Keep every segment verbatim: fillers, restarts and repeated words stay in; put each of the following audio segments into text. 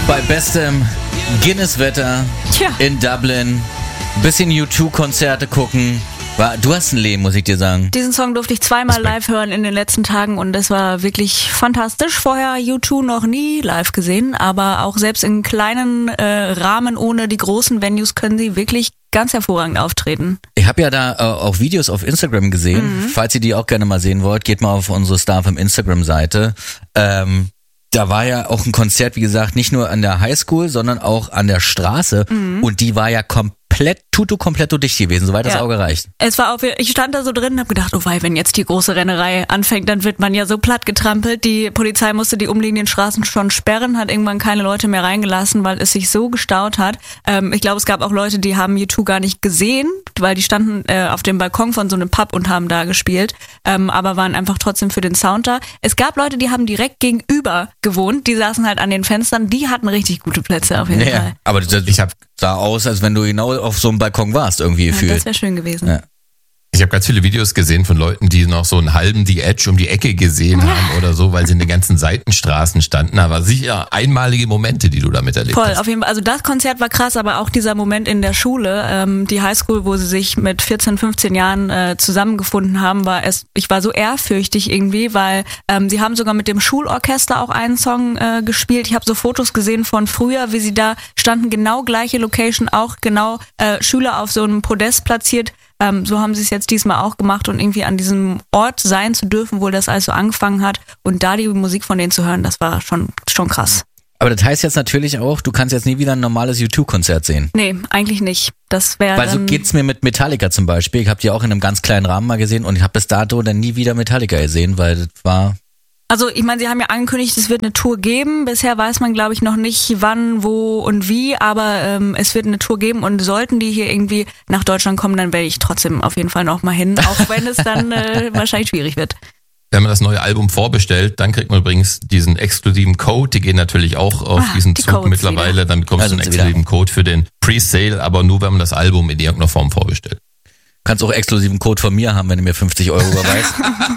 Bei bestem Guinness-Wetter Tja. in Dublin. Bisschen U zwei Konzerte gucken. Du hast ein Leben, muss ich dir sagen. Diesen Song durfte ich zweimal live hören in den letzten Tagen und das war wirklich fantastisch. Vorher U zwei noch nie live gesehen, aber auch selbst in kleinen äh, Rahmen ohne die großen Venues können sie wirklich ganz hervorragend auftreten. Ich habe ja da äh, auch Videos auf Instagram gesehen. Mhm. Falls ihr die auch gerne mal sehen wollt, geht mal auf unsere Star F M Instagram-Seite. Ähm, da war ja auch ein Konzert, wie gesagt, nicht nur an der Highschool, sondern auch an der Straße. Mhm. Und die war ja komplett, tutu kompletto dicht gewesen, soweit das ja. Auge reicht. Es war auch, ich stand da so drin und habe gedacht, oh wei, wenn jetzt die große Rennerei anfängt, dann wird man ja so platt getrampelt. Die Polizei musste die umliegenden Straßen schon sperren, hat irgendwann keine Leute mehr reingelassen, weil es sich so gestaut hat. Ähm, ich glaube, es gab auch Leute, die haben U zwei gar nicht gesehen, weil die standen äh, auf dem Balkon von so einem Pub und haben da gespielt, ähm, aber waren einfach trotzdem für den Sound da. Es gab Leute, die haben direkt gegenüber gewohnt, die saßen halt an den Fenstern, die hatten richtig gute Plätze auf jeden naja, Fall. Aber das, ich hab, sah aus, als wenn du genau auf so einem Balkon warst irgendwie gefühlt. Ja, das wäre schön gewesen. Ja. Ich habe ganz viele Videos gesehen von Leuten, die noch so einen halben The Edge um die Ecke gesehen haben oder so, weil sie in den ganzen Seitenstraßen standen. Aber sicher einmalige Momente, die du damit erlebt Voll, hast. Voll, auf jeden Fall. Also das Konzert war krass, aber auch dieser Moment in der Schule, ähm, die Highschool, wo sie sich mit vierzehn, fünfzehn Jahren äh, zusammengefunden haben, war es, ich war so ehrfürchtig irgendwie, weil ähm, sie haben sogar mit dem Schulorchester auch einen Song äh, gespielt. Ich habe so Fotos gesehen von früher, wie sie da standen, genau gleiche Location, auch genau äh, Schüler auf so einem Podest platziert. Ähm, so haben sie es jetzt diesmal auch gemacht und irgendwie an diesem Ort sein zu dürfen, wo das alles so angefangen hat und da die Musik von denen zu hören, das war schon schon krass. Aber das heißt jetzt natürlich auch, du kannst jetzt nie wieder ein normales U zwei Konzert sehen. Nee, eigentlich nicht. Das wäre Weil so geht's mir mit Metallica zum Beispiel. Ich habe die auch in einem ganz kleinen Rahmen mal gesehen und ich habe bis dato dann nie wieder Metallica gesehen, weil das war... Also ich meine, sie haben ja angekündigt, es wird eine Tour geben. Bisher weiß man, glaube ich, noch nicht wann, wo und wie, aber ähm, es wird eine Tour geben und sollten die hier irgendwie nach Deutschland kommen, dann werde ich trotzdem auf jeden Fall noch mal hin, auch wenn es dann äh, wahrscheinlich schwierig wird. Wenn man das neue Album vorbestellt, dann kriegt man übrigens diesen exklusiven Code. Die gehen natürlich auch auf ah, diesen Zug Codes mittlerweile. Wieder. Dann bekommst also du einen exklusiven wieder. Code für den Pre-Sale, aber nur, wenn man das Album in irgendeiner Form vorbestellt. Du kannst auch exklusiven Code von mir haben, wenn du mir fünfzig Euro überweist.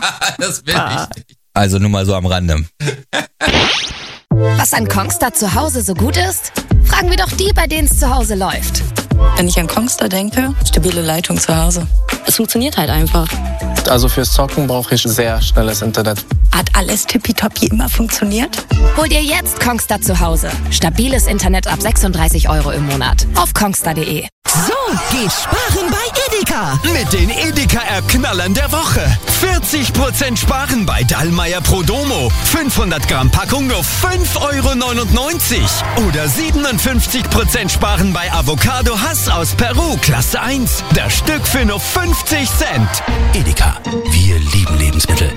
Das will ah. ich nicht. Also nur mal so am Rande. Was an Kongstar zu Hause so gut ist? Fragen wir doch die, bei denen es zu Hause läuft. Wenn ich an Kongstar denke, stabile Leitung zu Hause. Es funktioniert halt einfach. Also fürs Zocken brauche ich sehr schnelles Internet. Hat alles tippitoppi immer funktioniert? Hol dir jetzt Kongstar zu Hause. Stabiles Internet ab sechsunddreißig Euro im Monat. Auf kongstar punkt de. So geht sparen bei Edeka. Mit den Edeka-App-Knallern der Woche. vierzig Prozent sparen bei Dallmayr Prodomo. fünfhundert Gramm Packung nur fünf Euro neunundneunzig. Oder siebenundfünfzig Prozent sparen bei Avocado Hass aus Peru, Klasse eins. Das Stück für nur fünfzig Cent. Edeka, wir lieben Lebensmittel.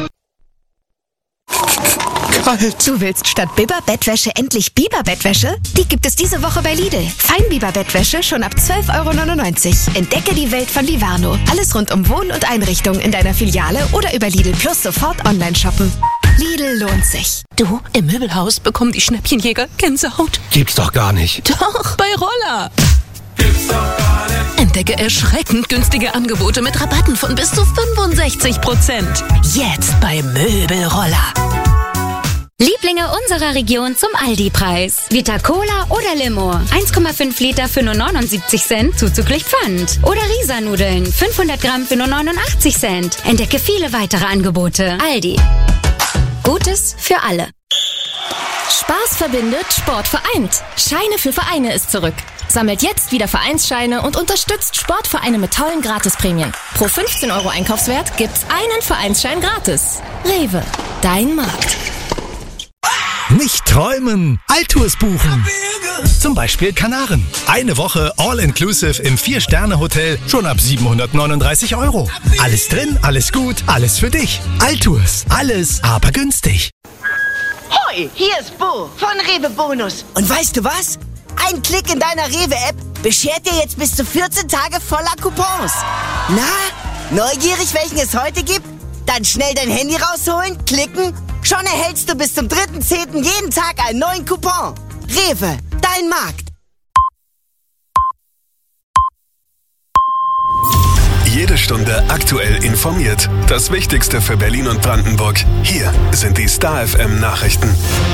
Kalt. Du willst statt Biber-Bettwäsche endlich Biber-Bettwäsche? Die gibt es diese Woche bei Lidl. Feinbiber-Bettwäsche schon ab zwölf Euro neunundneunzig. Entdecke die Welt von Livarno. Alles rund um Wohn- und Einrichtung in deiner Filiale oder über Lidl Plus sofort online shoppen. Lidl lohnt sich. Du, im Möbelhaus bekommen die Schnäppchenjäger Gänsehaut. Gibt's doch gar nicht. Doch, bei Roller. Gibt's doch gar nicht. Entdecke erschreckend günstige Angebote mit Rabatten von bis zu fünfundsechzig Prozent. Jetzt bei Möbelroller. Lieblinge unserer Region zum Aldi-Preis. Vita Cola oder Limo. eins Komma fünf Liter für nur neunundsiebzig Cent, zuzüglich Pfand. Oder Risa-Nudeln. fünfhundert Gramm für nur neunundachtzig Cent. Entdecke viele weitere Angebote. Aldi. Gutes für alle. Spaß verbindet, Sport vereint. Scheine für Vereine ist zurück. Sammelt jetzt wieder Vereinsscheine und unterstützt Sportvereine mit tollen Gratisprämien. Pro fünfzehn Euro Einkaufswert gibt's einen Vereinsschein gratis. Rewe, dein Markt. Nicht träumen, Altours buchen. Zum Beispiel Kanaren. Eine Woche All-Inclusive im vier-Sterne-Hotel schon ab siebenhundertneununddreißig Euro. Alles drin, alles gut, alles für dich. Altours, alles aber günstig. Hoi, hier ist Bo von Rewe Bonus. Und weißt du was? Ein Klick in deiner Rewe-App beschert dir jetzt bis zu vierzehn Tage voller Coupons. Na, neugierig, welchen es heute gibt? Dann schnell dein Handy rausholen, klicken. Schon erhältst du bis zum dritten zehnten jeden Tag einen neuen Coupon. Rewe, dein Markt. Jede Stunde aktuell informiert. Das Wichtigste für Berlin und Brandenburg. Hier sind die Star F M Nachrichten.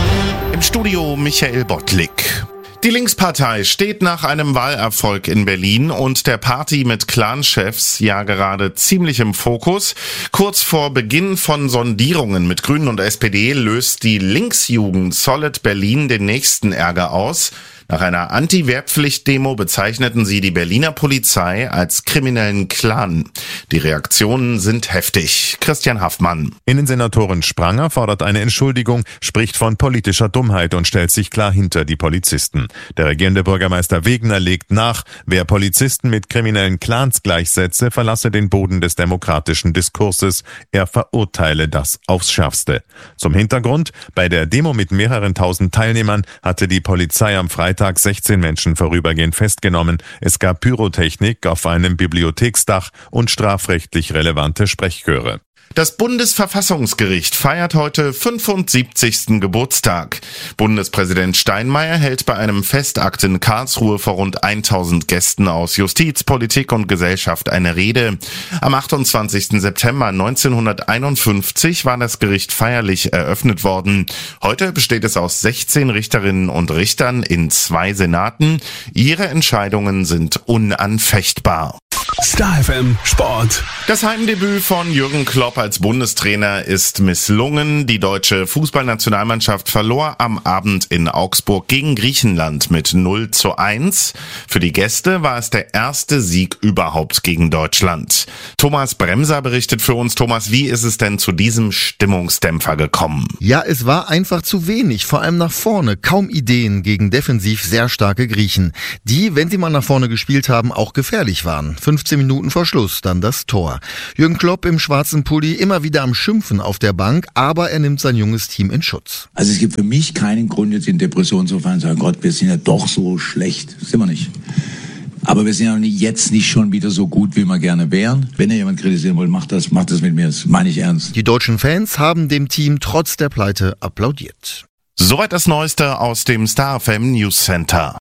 Im Studio Michael Bottlik. Die Linkspartei steht nach einem Wahlerfolg in Berlin und der Party mit Clanchefs ja gerade ziemlich im Fokus. Kurz vor Beginn von Sondierungen mit Grünen und S P D löst die Linksjugend Solid Berlin den nächsten Ärger aus. Nach einer Anti-Wehrpflicht-Demo bezeichneten sie die Berliner Polizei als kriminellen Clan. Die Reaktionen sind heftig. Christian Haffmann. Innensenatorin Spranger fordert eine Entschuldigung, spricht von politischer Dummheit und stellt sich klar hinter die Polizisten. Der regierende Bürgermeister Wegener legt nach, wer Polizisten mit kriminellen Clans gleichsetze, verlasse den Boden des demokratischen Diskurses. Er verurteile das aufs Schärfste. Zum Hintergrund, bei der Demo mit mehreren tausend Teilnehmern hatte die Polizei am Freitag sechzehn Menschen vorübergehend festgenommen. Es gab Pyrotechnik auf einem Bibliotheksdach und strafrechtlich relevante Sprechchöre. Das Bundesverfassungsgericht feiert heute fünfundsiebzigsten Geburtstag. Bundespräsident Steinmeier hält bei einem Festakt in Karlsruhe vor rund tausend Gästen aus Justiz, Politik und Gesellschaft eine Rede. Am achtundzwanzigsten September neunzehnhunderteinundfünfzig war das Gericht feierlich eröffnet worden. Heute besteht es aus sechzehn Richterinnen und Richtern in zwei Senaten. Ihre Entscheidungen sind unanfechtbar. Star F M Sport. Das Heimdebüt von Jürgen Klopp als Bundestrainer ist misslungen. Die deutsche Fußballnationalmannschaft verlor am Abend in Augsburg gegen Griechenland mit null zu eins. Für die Gäste war es der erste Sieg überhaupt gegen Deutschland. Thomas Bremser berichtet für uns. Thomas, wie ist es denn zu diesem Stimmungsdämpfer gekommen? Ja, es war einfach zu wenig, vor allem nach vorne. Kaum Ideen gegen defensiv sehr starke Griechen, die, wenn sie mal nach vorne gespielt haben, auch gefährlich waren. fünfzehn Minuten vor Schluss dann das Tor. Jürgen Klopp im schwarzen Pulli immer wieder am Schimpfen auf der Bank, aber er nimmt sein junges Team in Schutz. Also es gibt für mich keinen Grund, jetzt in Depression zu fallen und zu sagen, Gott, wir sind ja doch so schlecht. Das sind wir nicht. Aber wir sind ja jetzt nicht schon wieder so gut, wie wir gerne wären. Wenn ihr jemand kritisieren wollt, macht das, macht das mit mir. Das meine ich ernst. Die deutschen Fans haben dem Team trotz der Pleite applaudiert. Soweit das Neueste aus dem Star F M News Center.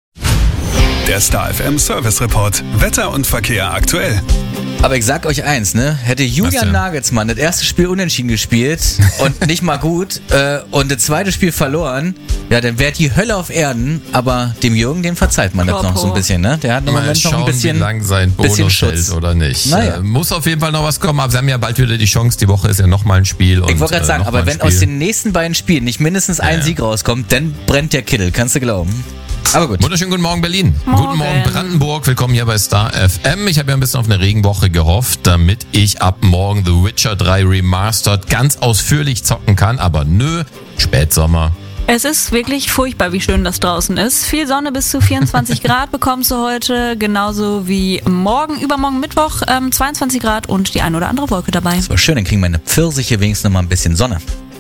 Der Star F M Service Report. Wetter und Verkehr aktuell. Aber ich sag euch eins, ne? Hätte Julian Nagelsmann das erste Spiel unentschieden gespielt und nicht mal gut äh, und das zweite Spiel verloren, ja, dann wäre die Hölle auf Erden, aber dem Jürgen, dem verzeiht man das noch so ein bisschen, ne? Der hat im Moment noch ein bisschen, wie lang sein Bonus hält oder nicht. Naja. Äh, muss auf jeden Fall noch was kommen, aber sie haben ja bald wieder die Chance, die Woche ist ja nochmal ein Spiel. Und, ich wollte gerade sagen, äh, aber wenn Spiel. aus den nächsten beiden Spielen nicht mindestens ein ja. Sieg rauskommt, dann brennt der Kittel, kannst du glauben. Aber gut. Wunderschönen guten Morgen Berlin. Morgen. Guten Morgen Brandenburg. Willkommen hier bei Star F M. Ich habe ja ein bisschen auf eine Regenwoche gehofft, damit ich ab morgen The Witcher drei Remastered ganz ausführlich zocken kann. Aber nö, Spätsommer. Es ist wirklich furchtbar, wie schön das draußen ist. Viel Sonne, bis zu vierundzwanzig Grad bekommst du heute, genauso wie morgen, übermorgen Mittwoch, ähm, zweiundzwanzig Grad und die ein oder andere Wolke dabei. Das war schön, dann kriegen meine Pfirsiche wenigstens noch mal ein bisschen Sonne.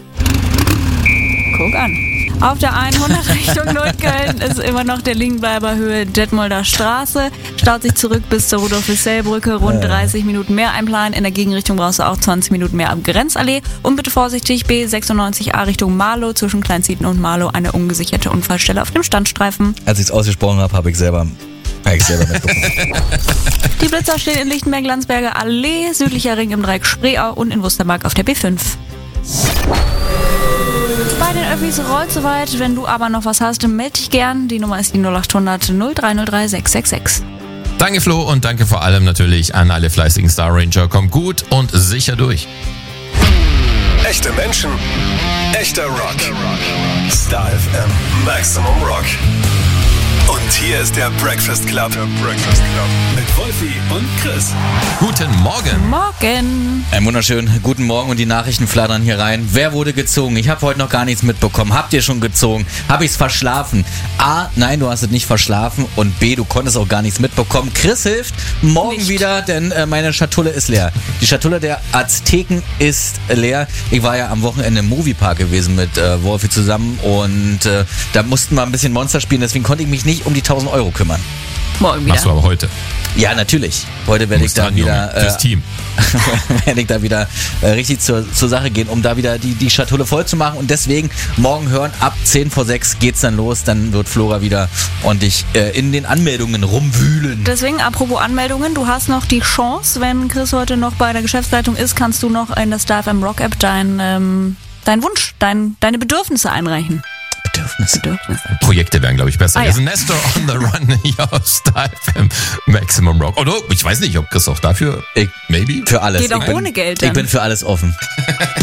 Guck an. Auf der hundert Richtung Neukölln ist immer noch der Liegenbleiber Höhe Detmolder Straße. Staut sich zurück bis zur Rudolf-Hissell-Brücke. Rund dreißig Minuten mehr einplanen. In der Gegenrichtung brauchst du auch zwanzig Minuten mehr am Grenzallee. Und bitte vorsichtig, B sechsundneunzig A Richtung Marlow. Zwischen Kleinzieten und Marlow eine ungesicherte Unfallstelle auf dem Standstreifen. Als ich es ausgesprochen habe, habe ich selber... Hab ich selber mitbekommen. Die Blitzer stehen in Lichtenberg-Landsberger Allee, südlicher Ring im Dreieck Spreeau und in Wustermark auf der B fünf. Bei den Öffis rollt soweit. Wenn du aber noch was hast, melde dich gern. Die Nummer ist die null acht hundert null drei null drei sechs sechs sechs. Danke Flo und danke vor allem natürlich an alle fleißigen Star Ranger. Kommt gut und sicher durch. Echte Menschen, echter Rock. Star F M Maximum Rock. Und hier ist der Breakfast Club. Der Breakfast Club. Mit Wolfi und Chris. Guten Morgen. Morgen. Einen wunderschönen guten Morgen und die Nachrichten flattern hier rein. Wer wurde gezogen? Ich habe heute noch gar nichts mitbekommen. Habt ihr schon gezogen? Habe ich es verschlafen? A, nein, du hast es nicht verschlafen. Und B, du konntest auch gar nichts mitbekommen. Chris hilft morgen nicht. wieder, denn äh, meine Schatulle ist leer. Die Schatulle der Azteken ist leer. Ich war ja am Wochenende im Moviepark gewesen mit äh, Wolfi zusammen und äh, da mussten wir ein bisschen Monster spielen. Deswegen konnte ich mich nicht um die tausend Euro kümmern. Morgen wieder. Machst du aber heute. Ja, natürlich. Heute werde ich da dran, wieder Junge, fürs äh, Team. werde ich da wieder äh, richtig zur, zur Sache gehen, um da wieder die, die Schatulle voll zu machen. Und deswegen morgen hören, ab zehn vor sechs geht's dann los. Dann wird Flora wieder ordentlich äh, in den Anmeldungen rumwühlen. Deswegen, apropos Anmeldungen, du hast noch die Chance, wenn Chris heute noch bei der Geschäftsleitung ist, kannst du noch in der Star F M Rock App dein, ähm, dein Wunsch, dein, deine Bedürfnisse einreichen. Bedürfnisse. Bedürfnisse. Projekte wären, glaube ich, besser. Ah, Wir ja. sind Nestor on the Run hier auf Star F M Maximum Rock. Oder ich weiß nicht, ob Chris auch dafür, ich, maybe? Für alles. Geht auch ich bin, ohne Geld Ich dann. bin für alles offen.